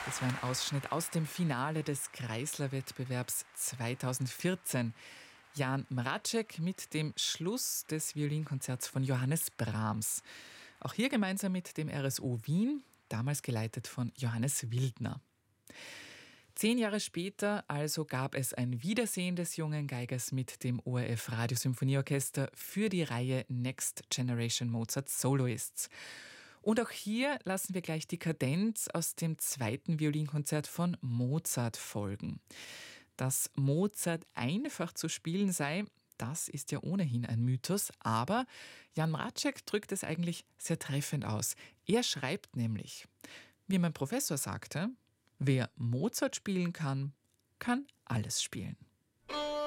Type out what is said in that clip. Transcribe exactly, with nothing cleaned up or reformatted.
Das war ein Ausschnitt aus dem Finale des Kreisler-Wettbewerbs zweitausendvierzehn. Jan Mraczek mit dem Schluss des Violinkonzerts von Johannes Brahms. Auch hier gemeinsam mit dem R S O Wien, damals geleitet von Johannes Wildner. Zehn Jahre später also gab es ein Wiedersehen des jungen Geigers mit dem O R F Radiosymphonieorchester für die Reihe Next Generation Mozart Soloists. Und auch hier lassen wir gleich die Kadenz aus dem zweiten Violinkonzert von Mozart folgen. Dass Mozart einfach zu spielen sei, das ist ja ohnehin ein Mythos, aber Jan Mraczek drückt es eigentlich sehr treffend aus. Er schreibt nämlich, wie mein Professor sagte, wer Mozart spielen kann, kann alles spielen.